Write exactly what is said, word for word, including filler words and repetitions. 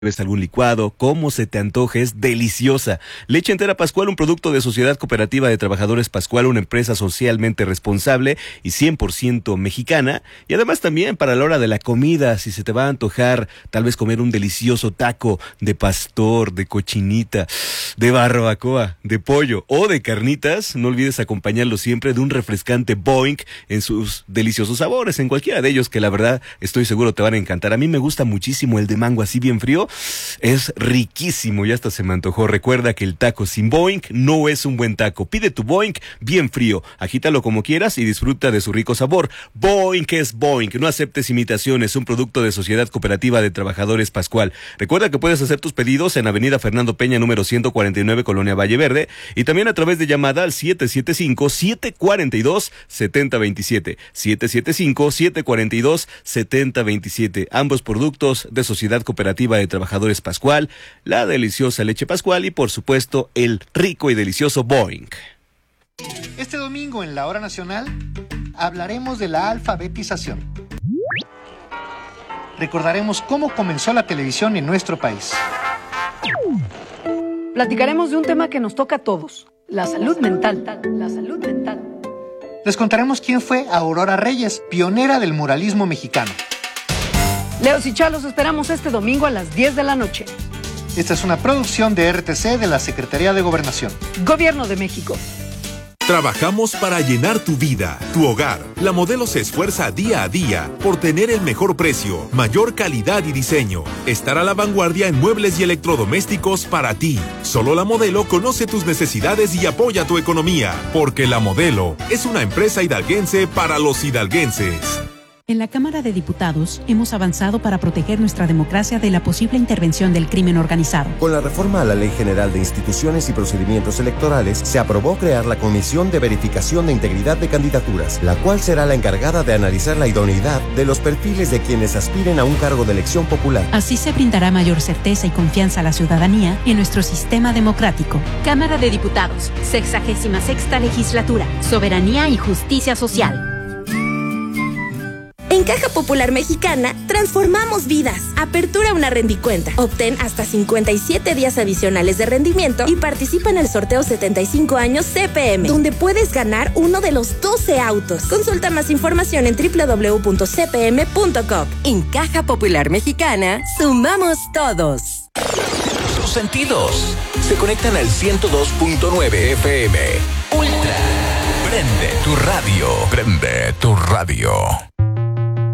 ¿Ves algún licuado? ¿Cómo se te antoje? Es deliciosa. Leche entera Pascual, un producto de Sociedad Cooperativa de Trabajadores Pascual, una empresa socialmente responsable y cien por ciento mexicana. Y además también para la hora de la comida, si se te va a antojar tal vez comer un delicioso taco de pastor, de cochinita, de barbacoa, de pollo o de carnitas, no olvides acompañarlo siempre de un refrescante Boing en sus deliciosos sabores, en cualquiera de ellos que la verdad estoy seguro te van a encantar. A mí me gusta muchísimo el de mango así bien frío. Es riquísimo y hasta se me antojó. Recuerda que el taco sin Boing no es un buen taco. Pide tu Boing bien frío, agítalo como quieras y disfruta de su rico sabor. Boing es Boing, no aceptes imitaciones, un producto de Sociedad Cooperativa de Trabajadores Pascual. Recuerda que puedes hacer tus pedidos en Avenida Fernando Peña, número ciento cuarenta y nueve, Colonia Valle Verde, y también a través de llamada al siete siete cinco, siete cuatro dos, siete cero dos siete, siete siete cinco, siete cuatro dos, siete cero dos siete. Ambos productos de Sociedad Cooperativa de Trabajadores Pascual, la deliciosa leche Pascual y por supuesto el rico y delicioso Boing. Este domingo en la Hora Nacional hablaremos de la alfabetización. Recordaremos cómo comenzó la televisión en nuestro país. Platicaremos de un tema que nos toca a todos, la salud mental. La salud mental. Les contaremos quién fue Aurora Reyes, pionera del muralismo mexicano. Leos y Chalos esperamos este domingo a las diez de la noche. Esta es una producción de R T C de la Secretaría de Gobernación. Gobierno de México. Trabajamos para llenar tu vida, tu hogar. La Modelo se esfuerza día a día por tener el mejor precio, mayor calidad y diseño. Estar a la vanguardia en muebles y electrodomésticos para ti. Solo La Modelo conoce tus necesidades y apoya tu economía. Porque La Modelo es una empresa hidalguense para los hidalguenses. En la Cámara de Diputados hemos avanzado para proteger nuestra democracia de la posible intervención del crimen organizado. Con la reforma a la Ley General de Instituciones y Procedimientos Electorales, se aprobó crear la Comisión de Verificación de Integridad de Candidaturas, la cual será la encargada de analizar la idoneidad de los perfiles de quienes aspiren a un cargo de elección popular. Así se brindará mayor certeza y confianza a la ciudadanía en nuestro sistema democrático. Cámara de Diputados, sexagésima sexta legislatura, Soberanía y Justicia Social. En Caja Popular Mexicana, transformamos vidas. Apertura una rendicuenta. Obtén hasta cincuenta y siete días adicionales de rendimiento y participa en el sorteo setenta y cinco años C P M, donde puedes ganar uno de los doce autos. Consulta más información en doble u doble u doble u punto c p m punto com. En Caja Popular Mexicana, sumamos todos. Tus sentidos se conectan al ciento dos punto nueve F M. Ultra. Prende tu radio. Prende tu radio.